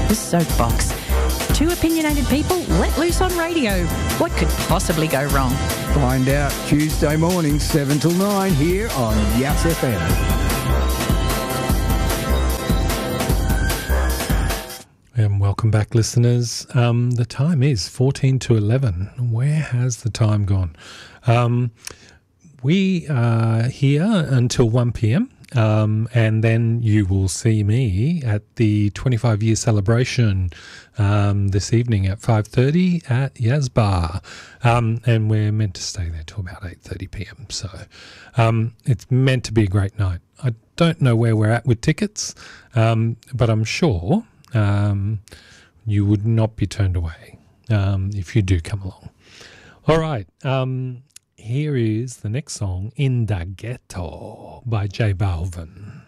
The Soapbox. Two opinionated people let loose on radio. What could possibly go wrong? Find out Tuesday morning, 7 till 9 here on Yass FM. And welcome back, listeners. The time is 14 to 11. Where has the time gone? We are here until 1 p.m. And then you will see me at the 25-year celebration this evening at 5:30 at Yazbar. And we're meant to stay there till about 8:30 p.m. So it's meant to be a great night. I don't know where we're at with tickets, but I'm sure you would not be turned away if you do come along. All right. Here is the next song, In Da Ghetto by J Balvin.